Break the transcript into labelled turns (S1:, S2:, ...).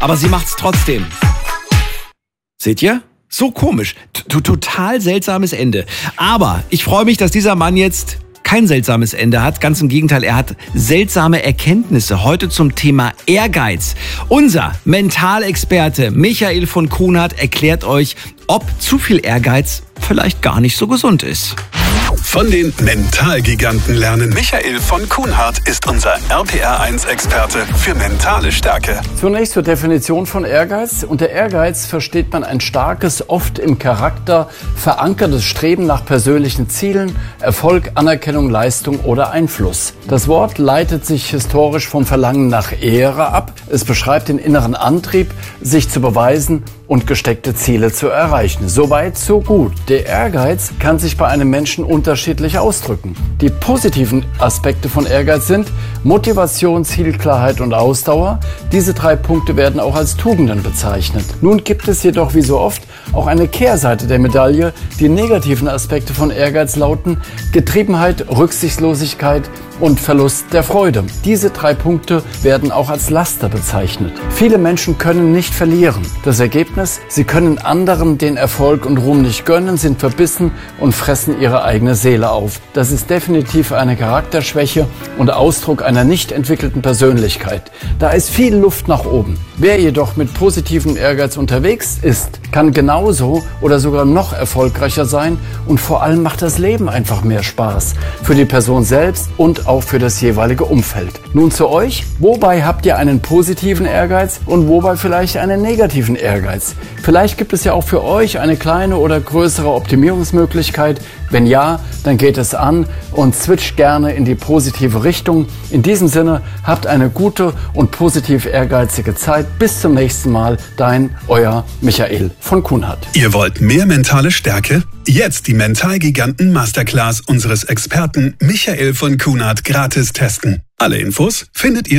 S1: aber sie macht's trotzdem. Seht ihr? So komisch. Total seltsames Ende. Aber ich freue mich, dass dieser Mann jetzt kein seltsames Ende hat. Ganz im Gegenteil, er hat seltsame Erkenntnisse. Heute zum Thema Ehrgeiz. Unser Mentalexperte Michael von Kuhnhardt erklärt euch, ob zu viel Ehrgeiz vielleicht gar nicht so gesund ist.
S2: Von den Mentalgiganten lernen. Michael von Kuhnhardt ist unser RPR1-Experte für mentale Stärke.
S3: Zunächst zur Definition von Ehrgeiz. Unter Ehrgeiz versteht man ein starkes, oft im Charakter verankertes Streben nach persönlichen Zielen, Erfolg, Anerkennung, Leistung oder Einfluss. Das Wort leitet sich historisch vom Verlangen nach Ehre ab. Es beschreibt den inneren Antrieb, sich zu beweisen und gesteckte Ziele zu erreichen. Soweit, so gut. Der Ehrgeiz kann sich bei einem Menschen unterschiedlich ausdrücken. Die positiven Aspekte von Ehrgeiz sind Motivation, Zielklarheit und Ausdauer. Diese 3 Punkte werden auch als Tugenden bezeichnet. Nun gibt es jedoch wie so oft auch eine Kehrseite der Medaille. Die negativen Aspekte von Ehrgeiz lauten Getriebenheit, Rücksichtslosigkeit und Verlust der Freude. Diese 3 Punkte werden auch als Laster bezeichnet. Viele Menschen können nicht verlieren. Das Ergebnis: Sie können anderen den Erfolg und Ruhm nicht gönnen, sind verbissen und fressen ihre eigene Seele auf. Das ist definitiv eine Charakterschwäche und Ausdruck einer nicht entwickelten Persönlichkeit. Da ist viel Luft nach oben. Wer jedoch mit positivem Ehrgeiz unterwegs ist, kann genauso oder sogar noch erfolgreicher sein und vor allem macht das Leben einfach mehr Spaß. Für die Person selbst und auch für das jeweilige Umfeld. Nun zu euch. Wobei habt ihr einen positiven Ehrgeiz und wobei vielleicht einen negativen Ehrgeiz? Vielleicht gibt es ja auch für euch eine kleine oder größere Optimierungsmöglichkeit. Wenn ja, dann geht es an und switcht gerne in die positive Richtung. In diesem Sinne, habt eine gute und positiv ehrgeizige Zeit. Bis zum nächsten Mal. Euer Michael von Kuhnhardt.
S2: Ihr wollt mehr mentale Stärke? Jetzt die Mentalgiganten Masterclass unseres Experten Michael von Kuhnhardt gratis testen. Alle Infos findet ihr